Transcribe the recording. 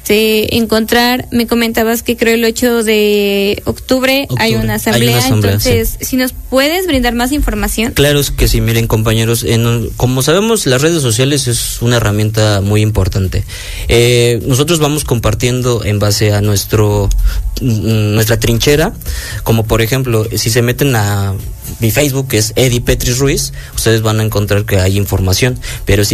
encontrar. Me comentabas que creo el 8 de octubre hay una asamblea, entonces sí. Si nos puedes brindar más información. Claro que sí, miren compañeros, como sabemos las redes sociales es una herramienta muy importante. Nosotros vamos compartiendo en base a nuestra trinchera, como por ejemplo, si se meten a mi Facebook, que es Eddie Petris Ruiz, ustedes van a encontrar que hay información, pero si